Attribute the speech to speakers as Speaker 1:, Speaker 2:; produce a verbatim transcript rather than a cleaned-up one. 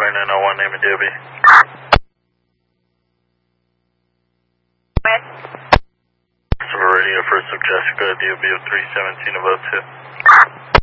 Speaker 1: Tower nine oh one, name and D O B.
Speaker 2: Red.
Speaker 1: Silver Radio, first of Jessica, D O B of three seventeen above two.